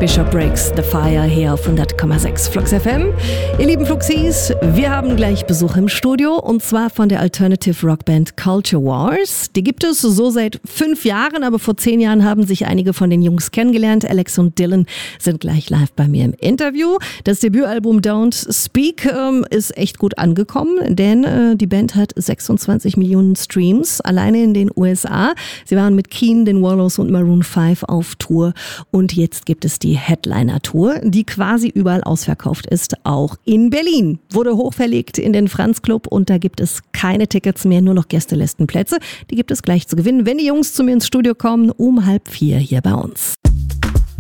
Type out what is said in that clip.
Bishop Breaks the Fire hier auf 100,6 Flux FM. Ihr lieben Fluxis, wir haben gleich Besuch im Studio und zwar von der Alternative Rockband Culture Wars. Die gibt es so seit 5 Jahren, aber vor 10 Jahren haben sich einige von den Jungs kennengelernt. Alex und Dylan sind gleich live bei mir im Interview. Das Debütalbum Don't Speak ist echt gut angekommen, denn die Band hat 26 Millionen Streams alleine in den USA. Sie waren mit Keane, den Wallows und Maroon 5 auf Tour und jetzt gibt es die Headliner-Tour, die quasi überall ausverkauft ist, auch in Berlin. Wurde hochverlegt in den Franz Club und da gibt es keine Tickets mehr, nur noch Gästelistenplätze. Die gibt es gleich zu gewinnen, wenn die Jungs zu mir ins Studio kommen, um 3:30 hier bei uns.